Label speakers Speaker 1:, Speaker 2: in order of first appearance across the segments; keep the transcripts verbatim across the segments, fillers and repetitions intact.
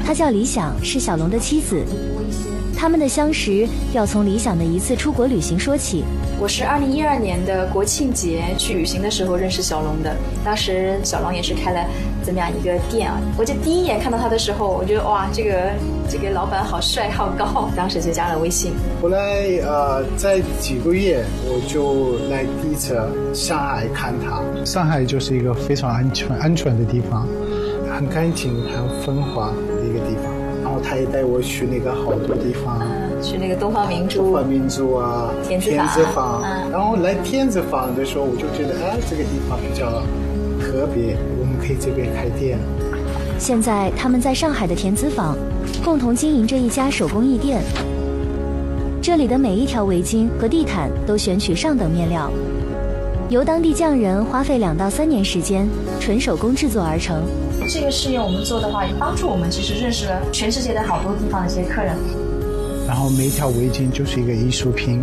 Speaker 1: 她叫李想，是小龙的妻子。他们的相识要从李想的一次出国旅行说起。
Speaker 2: 我是二零一二年的国庆节去旅行的时候认识小龙的，当时小龙也是开了这么样一个店啊。我就第一眼看到他的时候，我觉得哇，这个这个老板好帅好高，当时就加了微信。
Speaker 3: 后来呃，在几个月我就来第一次上海看他。上海就是一个非常安全安全的地方，很干净很繁华的一个地方。然后他也带我去那个好多地方，
Speaker 2: 嗯、去那个东方明珠、
Speaker 3: 东方明珠啊、
Speaker 2: 天子坊。
Speaker 3: 嗯、然后来天子坊的时候，我就觉得，哎，这个地方比较特别，我们可以这边开店。
Speaker 1: 现在他们在上海的田子坊共同经营着一家手工艺店，这里的每一条围巾和地毯都选取上等面料，由当地匠人花费两到三年时间纯手工制作而成。
Speaker 2: 这个事业我们做的话，也帮助我们其实认识了全世界的好多地方的一些客人。
Speaker 3: 然后每一条围巾就是一个艺术品。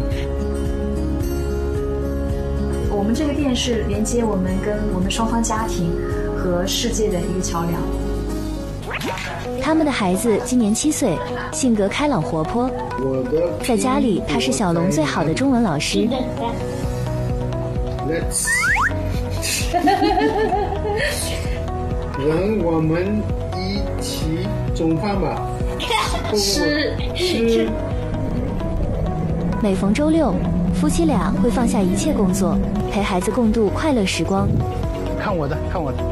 Speaker 2: 我们这个店是连接我们跟我们双方家庭和世界的一个桥梁。
Speaker 1: 他们的孩子今年七岁，性格开朗活泼。在家里，他是小龙最好的中文老师。
Speaker 3: Let's 让我们一起中饭吧。
Speaker 2: 吃
Speaker 3: 吃。
Speaker 1: 每逢周六，夫妻俩会放下一切工作，陪孩子共度快乐时光。
Speaker 3: 看我的，看我的。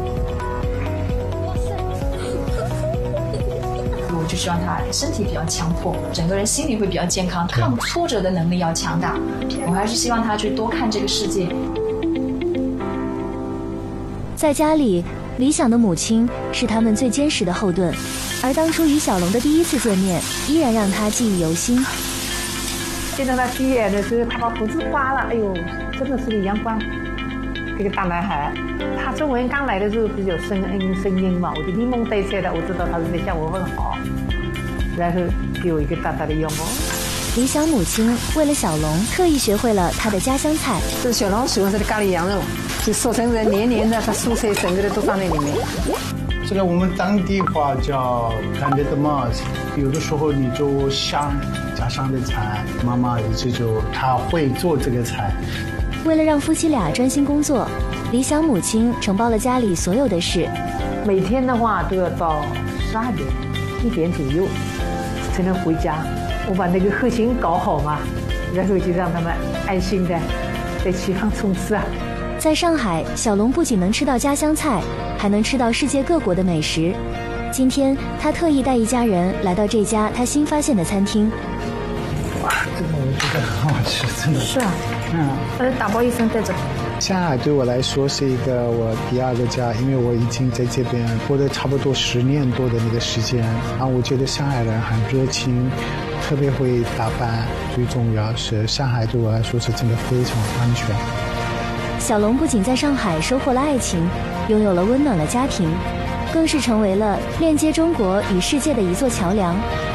Speaker 2: 我就希望他身体比较强迫，整个人心理会比较健康，抗挫折的能力要强大。我还是希望他去多看这个世界。
Speaker 1: 在家里，理想的母亲是他们最坚实的后盾，而当初与小龙的第一次见面，依然让他记忆犹新。
Speaker 4: 见到他第一眼的时候，他把胡子刮了，哎呦，真的是个阳光，一个大男孩。他中文刚来的时候比较生硬生硬嘛，我就连蒙带猜的，我知道他是在向我问好，然后给我一个大大的拥抱。
Speaker 1: 理想母亲为了小龙特意学会了他的家乡菜。
Speaker 4: 这小龙喜欢吃的咖喱羊肉，就说成人黏黏的，它蔬菜整个的都放在里面。
Speaker 3: 这个我们当地话叫 candy tomato， 有的时候你就想家乡的菜，妈妈一直就她会做这个菜。
Speaker 1: 为了让夫妻俩专心工作，理想母亲承包了家里所有的事。
Speaker 4: 每天的话都要到十二点一点左右才能回家。我把那个核心搞好嘛，然后就让他们安心的在其他从事啊。
Speaker 1: 在上海，小龙不仅能吃到家乡菜，还能吃到世界各国的美食。今天他特意带一家人来到这家他新发现的餐厅。
Speaker 3: 哇，这个我觉得很好吃，真的
Speaker 4: 是啊，
Speaker 3: 嗯，
Speaker 4: 呃，打包一份带走。
Speaker 3: 上海对我来说是一个我第二个家，因为我已经在这边过了差不多十年多的那个时间。然后我觉得上海人很热情，特别会打扮，最重要是上海对我来说是真的非常安全。
Speaker 1: 小龙不仅在上海收获了爱情，拥有了温暖的家庭，更是成为了链接中国与世界的一座桥梁。